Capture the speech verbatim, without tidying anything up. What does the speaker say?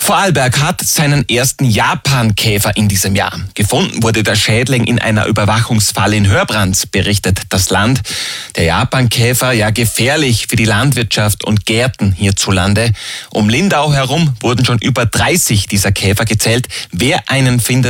Vorarlberg hat seinen ersten Japankäfer in diesem Jahr. Gefunden wurde der Schädling in einer Überwachungsfalle in Hörbrands, berichtet das Land. Der Japankäfer, ja gefährlich für die Landwirtschaft und Gärten hierzulande. Um Lindau herum wurden schon über dreißig dieser Käfer gezählt. Wer einen findet,